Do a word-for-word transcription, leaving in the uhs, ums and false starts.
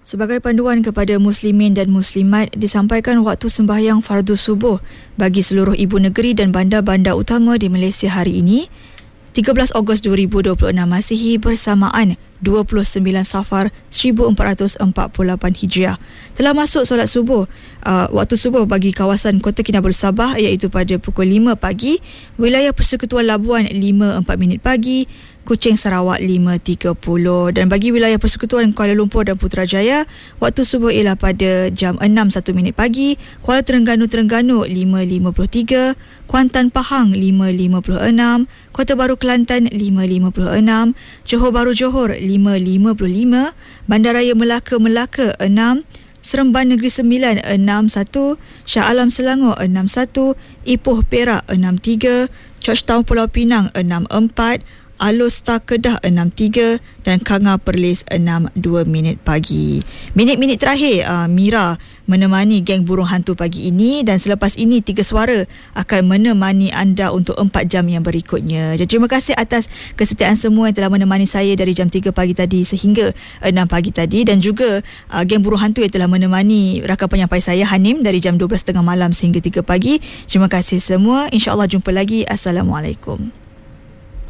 Sebagai panduan kepada muslimin dan muslimat, disampaikan waktu sembahyang fardu subuh bagi seluruh ibu negeri dan bandar-bandar utama di Malaysia hari ini, tiga belas Ogos dua ribu dua puluh enam Masihi, bersamaan dua puluh sembilan Safar seribu empat ratus empat puluh lapan Hijriah. Telah masuk solat subuh, uh, waktu subuh bagi kawasan Kota Kinabalu Sabah iaitu pada pukul lima pagi, wilayah Persekutuan Labuan lima empat minit pagi, Kuching Sarawak lima tiga puluh, dan bagi wilayah Persekutuan Kuala Lumpur dan Putrajaya, waktu subuh ialah pada jam enam satu minit pagi, Kuala Terengganu Terengganu lima lima puluh tiga, Kuantan Pahang lima lima puluh enam, Kota Baru Kelantan lima lima puluh enam, Johor Bahru Johor lima lima puluh lima, Bandaraya Melaka Melaka enam, Seremban Negeri Sembilan enam satu, Shah Alam Selangor enam satu, Ipoh Perak enam tiga, Georgetown Pulau Pinang enam empat, Alor Star Kedah enam tiga dan Kanga Perlis enam dua minit pagi. Minit-minit terakhir uh, Mira menemani geng burung hantu pagi ini, dan selepas ini Tiga Suara akan menemani anda untuk empat jam yang berikutnya. Jadi terima kasih atas kesetiaan semua yang telah menemani saya dari jam tiga pagi tadi sehingga enam pagi tadi, dan juga uh, geng burung hantu yang telah menemani rakan penyampai saya Hanim dari jam dua belas tiga puluh malam sehingga tiga pagi. Terima kasih semua. InsyaAllah jumpa lagi. Assalamualaikum.